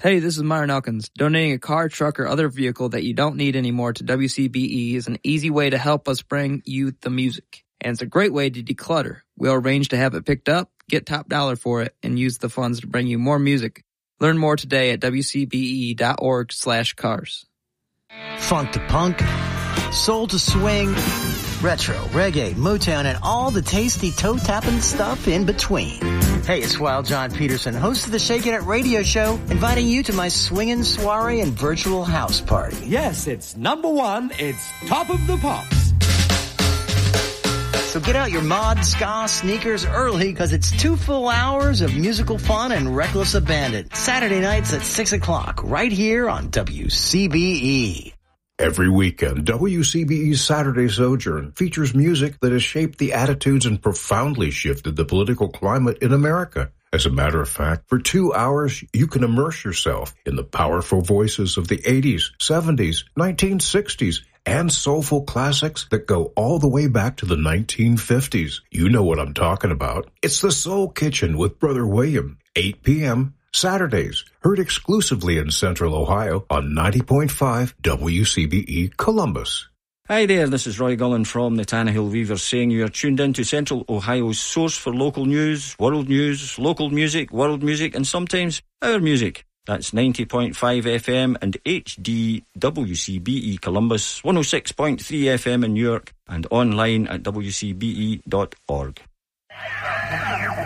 Hey, this is Myron Elkins. Donating a car, truck, or other vehicle that you don't need anymore to WCBE is an easy way to help us bring you the music. And it's a great way to declutter. We'll arrange to have it picked up, get top dollar for it, and use the funds to bring you more music. Learn more today at wcbe.org/cars. Funk to punk, soul to swing, retro, reggae, Motown, and all the tasty toe-tapping stuff in between. Hey, it's Wild John Peterson, host of the Shakin' It radio show, inviting you to my swinging soiree and virtual house party. Yes, it's number one. It's Top of the Pops. So get out your mod, ska, sneakers early, because it's 2 full hours of musical fun and reckless abandon. Saturday nights at 6 o'clock, right here on WCBE. Every weekend, WCBE's Saturday Sojourn features music that has shaped the attitudes and profoundly shifted the political climate in America. As a matter of fact, for 2 hours, you can immerse yourself in the powerful voices of the 80s, 70s, 1960s, and soulful classics that go all the way back to the 1950s. You know what I'm talking about. It's the Soul Kitchen with Brother William, 8 p.m., Saturdays, heard exclusively in Central Ohio on 90.5 WCBE Columbus. Hi there, this is Roy Gullen from the Tannahill Weavers saying you are tuned in to Central Ohio's source for local news, local music, world music, and sometimes our music. That's 90.5 FM and HD WCBE Columbus, 106.3 FM in New York, and online at wcbe.org.